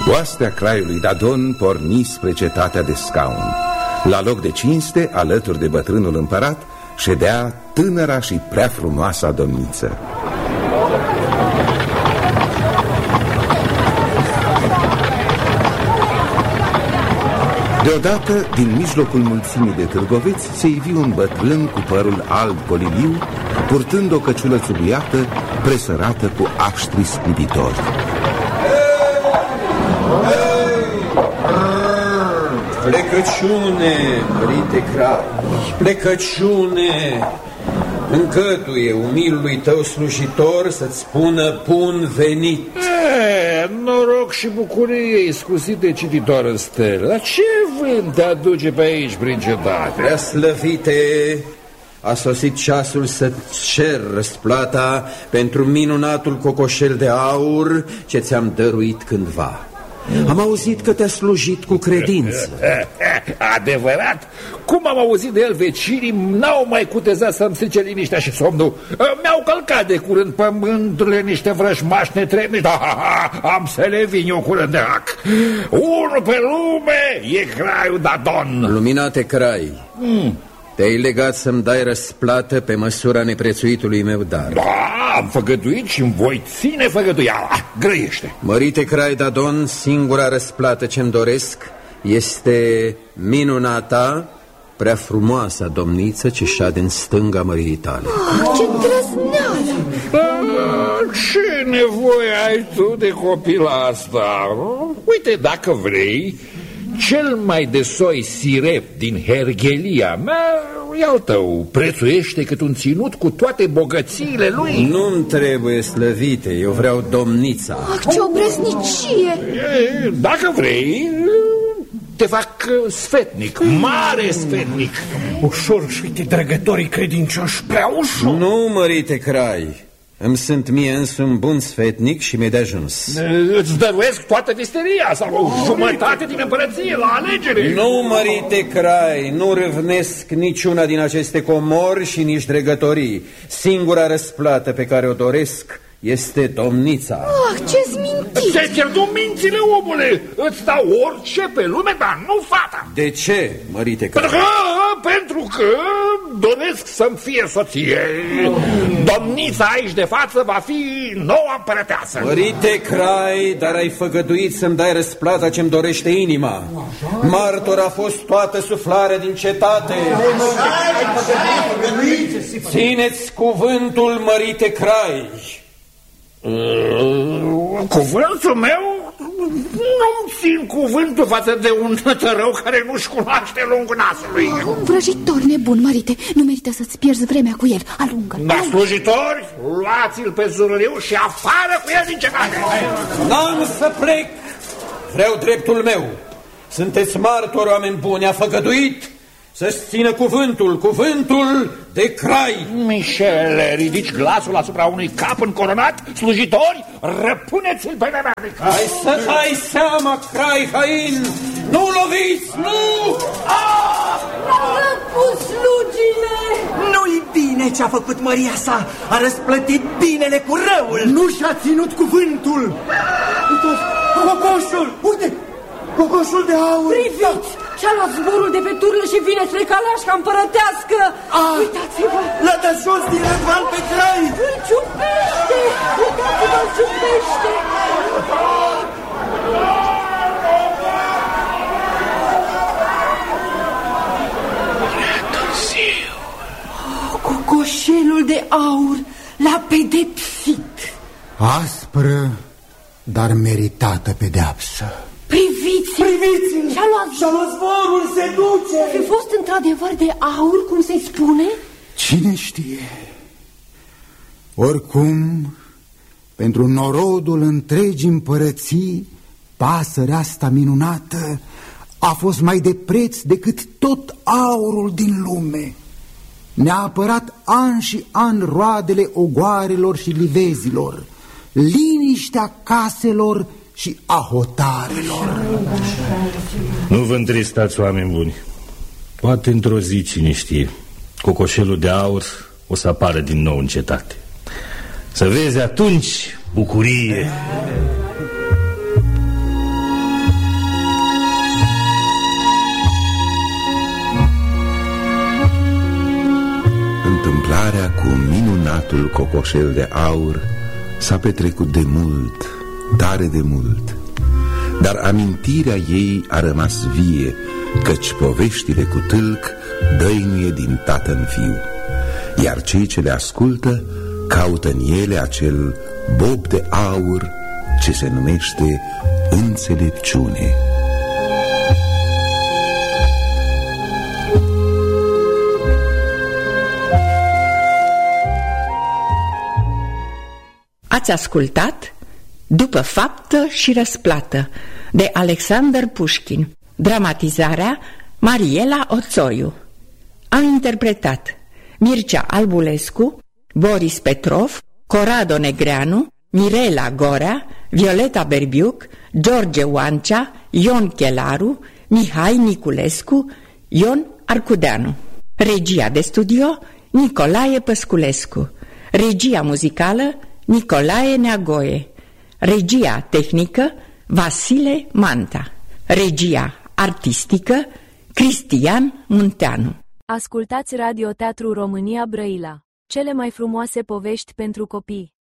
Oastea craiului Dadon porni spre cetatea de scaun. La loc de cinste, alături de bătrânul împărat, ședea tânăra și prea frumoasa domniță. Deodată, din mijlocul mulțimii de târgoveți, se ivi un bătrân cu părul alb coliliu, purtând o căciulă țubuiată, presărată cu aștri scuditori. Plecăciune, mărite Crai, plecăciune! Încătuie umilului tău slujitor să-ți spună bun venit. Noroc și bucurie, iscusite cititor în stele. Dar ce vânt te aduce pe aici prin cetate? Prea slăvite, a sosit ceasul să-ți cer răsplata pentru minunatul cocoșel de aur ce ți-am dăruit cândva. Am auzit că te-a slujit cu credință. Adevărat? Cum am auzit de el, vecinii n-au mai cutezat să-mi strice liniștea și somnul. Mi-au călcat de curând pământurile niște vrăjmași netrebnici. Am să le vin eu curând de hac. Unul pe lume e craiul Dadon. Luminate Crai, te-ai legat să-mi dai răsplată pe măsura neprețuitului meu dar. Am făgăduit și-mi voi ține făgăduiala. Grăiește. Mărite Crai Dadon, singura răsplată ce-mi doresc este minunata, prea frumoasa domniță ce șade în stânga măririi tale. Ce trăzneală! Ce nevoie ai tu de copila asta? Uite, dacă vrei, cel mai de soi sirep din herghelia mea e al tău. Prețuiește cât un ținut cu toate bogățiile lui. Nu-mi trebuie slăvite, eu vreau domnița. Ce obrăznicie! Dacă vrei, te fac sfetnic, mare sfetnic. Ușor și uite, drăgătorii credincioși, prea ușor. Nu, mărite Crai, îmi sunt mie însumi bun sfetnic și mi-e de ajuns. Îți dăruiesc toată visteria sau o jumătate din împărăție la alegere. Nu, mărite Crai, nu râvnesc niciuna din aceste comori și nici dregătorii. Singura răsplată pe care o doresc este domnița. Ce-ți minți? Ți-ai pierdut mințile, omule. Îți dau orice pe lume, dar nu fata. De ce, mărite Crai? Pentru că doresc să-mi fie soție. Domnița aici de față va fi noua împărăteasă. Mărite Crai, dar ai făgăduit să-mi dai răsplata ce-mi dorește inima. Martor a fost toată suflarea din cetate. Țineți cuvântul, mărite Crai. Cuvântul meu? Nu-mi țin cuvântul față de un tărău care nu-și cunoaște lungul nasului. Un vrăjitor nebun, mărite. Nu merită să-ți pierzi vremea cu el. Alungă-l. Da, slujitori, luați-l pe zurliu și afară cu el din cetate. N-am să plec. Vreau dreptul meu. Sunteți martori, oameni buni. A făgăduit să-ți țină cuvântul de Crai. Michele, ridici glasul asupra unui cap încoronat? Slujitori, răpuneți-l pe nemernic. Hai să dai seama, Crai hain! Nu loviți, nu! L-au răpus slugile! Nu-i bine ce-a făcut măria sa. A răsplătit binele cu răul. Nu și-a ținut cuvântul. Uite, cocoșul, uite, cocoșul de aur. Priviți! Și-a luat zborul de pe turnă și vine spre caleașca împărătească. Uitați-vă! L-a dat jos din rădvan pe Crai. Îl ciupește! Uitați-vă, îl ciupește! Cocoșelul de aur l-a pedepsit. Aspră, dar meritată pedeapsă. Priviți-l! Și-a luat zborul, se duce! Fi fost într-adevăr de aur, cum se spune? Cine știe? Oricum, pentru norodul întregii împărății, pasărea asta minunată a fost mai de preț decât tot aurul din lume. Ne-a apărat an și an roadele ogoarelor și livezilor, liniștea caselor și a hotarelor. Nu vă întristați, oameni buni. Poate într-o zi, cine știe, cocoșelul de aur o să apară din nou în cetate. Să vezi atunci bucurie. cu minunatul cocoșel de aur s-a petrecut de mult, tare de mult. Dar amintirea ei a rămas vie, căci poveștile cu tâlc dăinuie din tată în fiu, iar cei ce le ascultă caută în ele acel bob de aur ce se numește înțelepciune. Ați ascultat După faptă și răsplată de Alexander Pușkin. Dramatizarea Mariela Oțoiu. Au interpretat Mircea Albulescu, Boris Petrov, Corrado Negreanu, Mirela Gorea, Violeta Berbiuc, George Oancea, Ion Chelaru, Mihai Niculescu, Ion Arcudeanu. Regia de studio Nicolae Păsculescu. Regia muzicală Nicolae Neagoe. Regia tehnică Vasile Manta. Regia artistică Cristian Munteanu. Ascultați Radio Teatru România Brăila. Cele mai frumoase povești pentru copii.